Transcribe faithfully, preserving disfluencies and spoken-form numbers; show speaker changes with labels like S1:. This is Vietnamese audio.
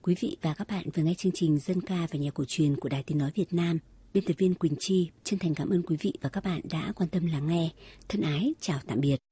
S1: Quý vị và các bạn vừa nghe chương trình Dân ca và nhạc cổ truyền của Đài Tiếng nói Việt Nam. Biên tập viên Quỳnh Chi chân thành cảm ơn quý vị và các bạn đã quan tâm lắng nghe. Thân ái, chào tạm biệt.